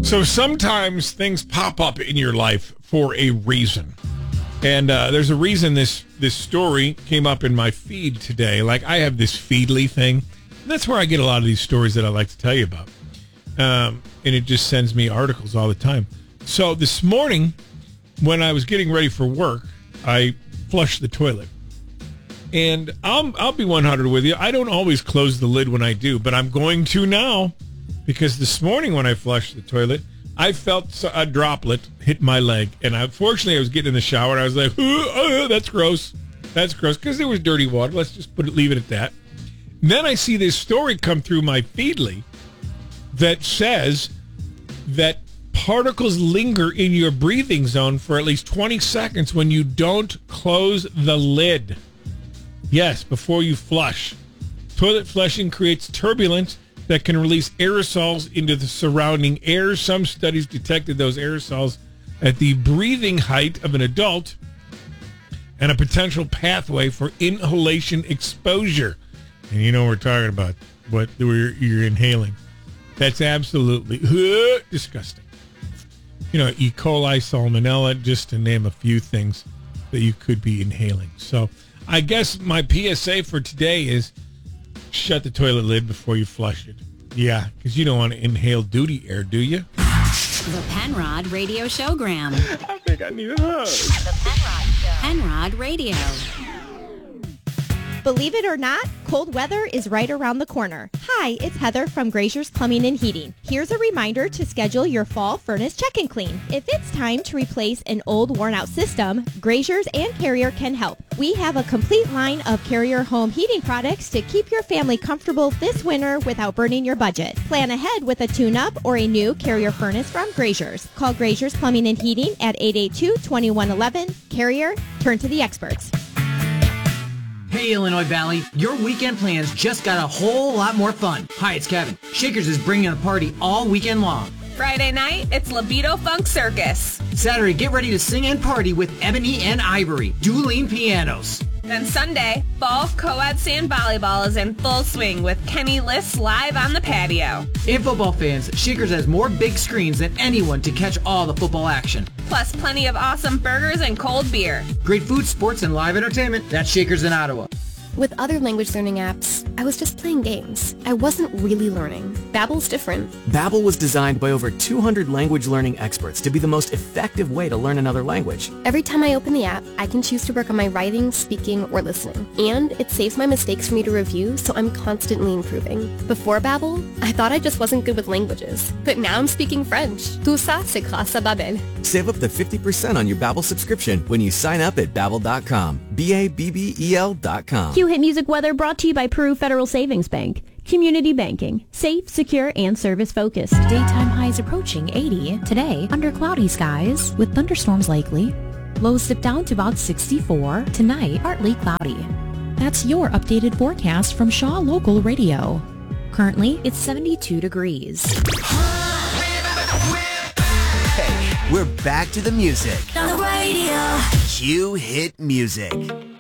So sometimes things pop up in your life for a reason. And there's a reason this story came up in my feed today. Like, I have this Feedly thing. And that's where I get a lot of these stories that I like to tell you about. And it just sends me articles all the time. So this morning, when I was getting ready for work, I flushed the toilet. And I'll be 100 with you. I don't always close the lid when I do, but I'm going to now. Because this morning when I flushed the toilet, I felt a droplet hit my leg. And unfortunately, I was getting in the shower, and I was like, that's gross. That's gross, because there was dirty water. Let's just leave it at that. And then I see this story come through my Feedly that says that particles linger in your breathing zone for at least 20 seconds when you don't close the lid. Yes, before you flush. Toilet flushing creates turbulence that can release aerosols into the surrounding air. Some studies detected those aerosols at the breathing height of an adult and a potential pathway for inhalation exposure. And you know what we're talking about, what you're inhaling. That's absolutely disgusting. You know, E. coli, salmonella, just to name a few things that you could be inhaling. So I guess my PSA for today is shut the toilet lid before you flush it. Yeah, because you don't want to inhale duty air, do you? The Penrod Radio Showgram. I think I need a hug. The Penrod Show. Penrod Radio. Believe it or not, cold weather is right around the corner. Hi, it's Heather from Grazier's Plumbing and Heating. Here's a reminder to schedule your fall furnace check and clean. If it's time to replace an old worn-out system, Grazier's and Carrier can help. We have a complete line of Carrier home heating products to keep your family comfortable this winter without burning your budget. Plan ahead with a tune-up or a new Carrier furnace from Grazier's. Call Grazier's Plumbing and Heating at 882-2111. Carrier, turn to the experts. Hey, Illinois Valley, your weekend plans just got a whole lot more fun. Hi, it's Kevin. Shakers is bringing a party all weekend long. Friday night, it's Libido Funk Circus. Saturday, get ready to sing and party with Ebony and Ivory, dueling pianos. Then Sunday, fall co-ed sand volleyball is in full swing with Kenny Liss live on the patio. And football fans, Shakers has more big screens than anyone to catch all the football action. Plus plenty of awesome burgers and cold beer. Great food, sports, and live entertainment. That's Shakers in Ottawa. With other language learning apps, I was just playing games. I wasn't really learning. Babbel's different. Babbel was designed by over 200 language learning experts to be the most effective way to learn another language. Every time I open the app, I can choose to work on my writing, speaking, or listening. And it saves my mistakes for me to review, so I'm constantly improving. Before Babbel, I thought I just wasn't good with languages. But now I'm speaking French. Tout ça, c'est grâce à Babbel. Save up to 50% on your Babbel subscription when you sign up at Babbel.com. Babbel.com. Hit music weather brought to you by Peru Federal Savings Bank. Community banking. Safe, secure, and service-focused. Daytime highs approaching 80. Today, under cloudy skies with thunderstorms likely. Lows dip down to about 64. Tonight, partly cloudy. That's your updated forecast from Shaw Local Radio. Currently, it's 72 degrees. Hey, we're back to the music. On the radio. Q Hit Music.